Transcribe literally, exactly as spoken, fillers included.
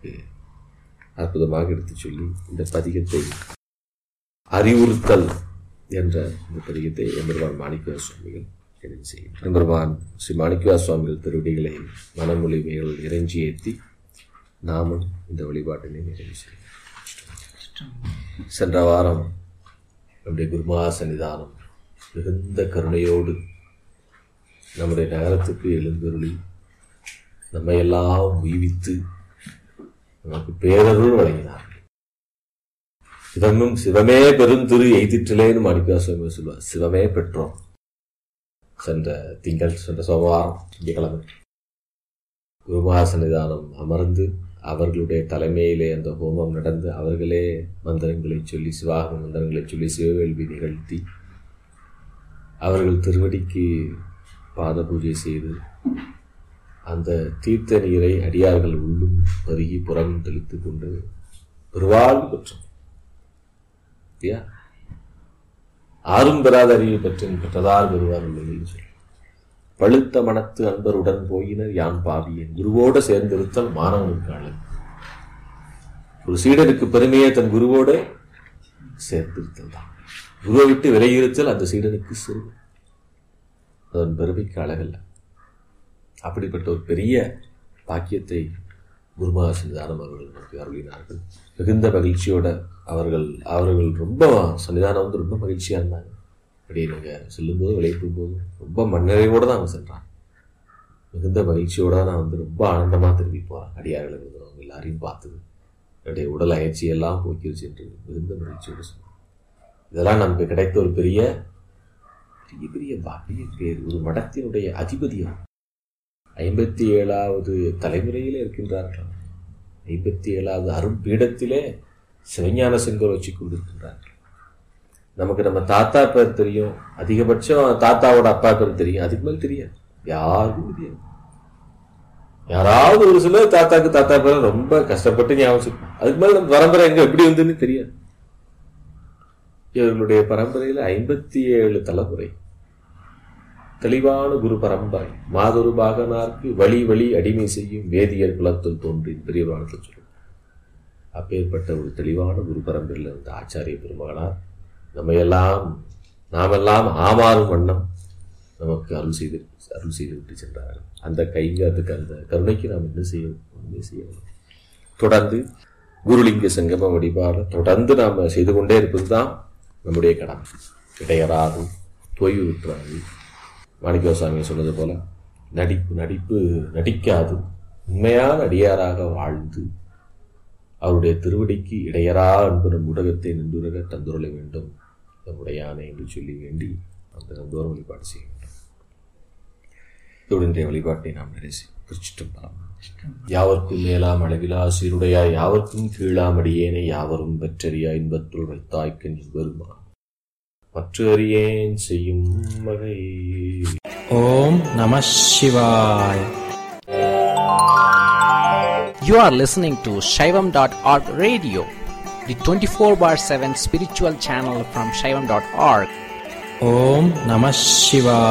நமக்கு அற்புதமாக எடுத்து சொல்லி இந்த பதிகத்தை அறிவுறுத்தல் என்ற இந்த பதிகத்தை எம்பெருமான் மாணிக்கவா சுவாமிகள் எழுதி செய்கிறார். எம்பெருமான் ஸ்ரீ மாணிக்கவா சுவாமிகள் திருவடிகளை மனமொழிமைகள் இறைஞ்சி ஏற்றி நாமும் இந்த வழிபாட்டினை நிறைவு செய்கிறோம். சென்ற வாரம் நம்முடைய குருமகா சன்னிதானம் மிகுந்த கருணையோடு நம்முடைய நகரத்துக்கு எழுந்தருளி நம்மையெல்லாம் உய்வித்து நமக்கு பேரருள் வழங்கினார்கள். சிவமும் சிவமே பெருந்திரு எய்திற்றிலேன்னு மாணிக்கவா சுவாமி சொல்வார். சிவமே பெற்றோம். சென்ற திங்கள் சென்ற சோமவாரம் திங்கக்கிழமை குருமகா சன்னிதானம் அமர்ந்து அவர்களுடைய தலைமையிலே அந்த ஹோமம் நடந்து அவர்களே மந்திரங்களை சொல்லி சிவாகம மந்திரங்களை சொல்லி சிவவேள்வி நிகழ்த்தி அவர்கள் திருவடிக்கு பாத பூஜை செய்து அந்த தீர்த்த நீரை அடியார்கள் உள்ளும் பருகி புறம் தெளித்து கொண்டு பெருவாழ்வு பெற்றோம். ஆறும் பெறாத அறிவை பெற்றேன் பெற்றதார் பெறுவார் உள்ளது சொல்லி பழுத்த மனத்து அன்பருடன் போயினர் யான் பாவியேன் குருவோடு சேர்ந்திருத்தல் மாணவனுக்கு அழகு. ஒரு சீடனுக்கு பெருமையே தன் குருவோடு சேர்ந்திருத்தல் தான். குருவை விட்டு விலகியிருத்தல் அந்த சீடனுக்கு சிறு அதன் பெருமைக்கு அழகல்ல. அப்படிப்பட்ட ஒரு பெரிய பாக்கியத்தை குருமகா சன்னிதானம் அவர்கள் நமக்கு அருளினார்கள். மிகுந்த மகிழ்ச்சியோட அவர்கள் அவர்கள் ரொம்ப சன்னிதானம் வந்து ரொம்ப மகிழ்ச்சியா இருந்தாங்க. அப்படியே நாங்கள் செல்லும்போது விளையாடும் போதும் ரொம்ப மண்ணறையோடு தான் அவங்க சென்றாங்க. மிகுந்த மகிழ்ச்சியோட நான் வந்து ரொம்ப ஆனந்தமாக திரும்பி போகிறேன். அடியார்களை அவங்க எல்லாரையும் பார்த்தது என்னுடைய உடல் அயற்சியெல்லாம் போக்கிருச்சு என்று மிகுந்த மகிழ்ச்சியோடு சொன்னாங்க. இதெல்லாம் நமக்கு கிடைத்த ஒரு பெரிய பெரிய பெரிய பாக்கிய பேர். ஒரு மடத்தினுடைய அதிபதியம் ஐம்பத்தி ஏழாவது தலைமுறையிலே இருக்கின்றார்கள். ஐம்பத்தி ஏழாவது அரும்பீடத்திலே சிவஞான செங்கோல் வச்சு கொண்டிருக்கின்றார்கள். நமக்கு நம்ம தாத்தா பேர் தெரியும், அதிகபட்சம் தாத்தாவோட அப்பா பேர் தெரியும், அதுக்கு மேல் தெரியாது, யாருக்கும் தெரியாது. யாராவது ஒரு சிலர் தாத்தாக்கு தாத்தா பேர் ரொம்ப கஷ்டப்பட்டு ஞாபகம், அதுக்கு மேல நம்ம பரம்பரை எங்க எப்படி வந்துன்னு தெரியாது. இவர்களுடைய பரம்பரையில ஐம்பத்தி ஏழு தலைமுறை தெளிவான குரு பரம்பரை. மாதொரு பாகனார்க்கு வழி வழி அடிமை செய்யும் வேதியர் குலத்தில் தோன்றி பெரிய புராணத்தில் சொல்லும். அப்பேற்பட்ட ஒரு தெளிவான குரு பரம்பரையில் இருந்த ஆச்சாரிய பெருமகனார் நம்மையெல்லாம் நாமெல்லாம் ஆமாறும் வண்ணம் நமக்கு அருள் செய்து அருள் செய்து விட்டு சென்றார்கள். அந்த கைங்காத்துக்கு அந்த கருணைக்கு நாம் என்ன செய்ய ஒன்றுமே செய்யணும். தொடர்ந்து குருலிங்க சங்கம வழிபாடு தொடர்ந்து நாம் செய்து கொண்டே இருப்பது தான் நம்முடைய கடமை. இடையராது தொய்வு விட்டுறாது. மாணிக்கவா சுவாமி சொன்னது போல நடிப்பு நடிப்பு நடிக்காது உண்மையான அடியாராக வாழ்ந்து அவருடைய திருவடிக்கு இடையரா அன்பு நம் ஊடகத்தை நின்றுரக தந்துருள வேண்டும் நம்முடைய யானை என்று சொல்லி வேண்டி அந்த நந்தோர வழிபாடு செய்ய வேண்டும். இன்றைய வழிபாட்டை நாம் நிறைவு குறிச்சிட்டும் பலம். யாவர்க்கும் மேலாம் அளவிலா சீருடையா யாவர்க்கும் கீழாம் அடியேனை யாவரும் பெற்றறியா இன்பத்துள் வைத்தாய்க்கு நீ வருமா மற்ற அறியேன் செய்யும் வகை. ஓம் நம சிவாய. You are listening to Shaivam dot org radio, the twenty-four bar seven spiritual channel from Shaivam dot org. Om Namah Shivaya.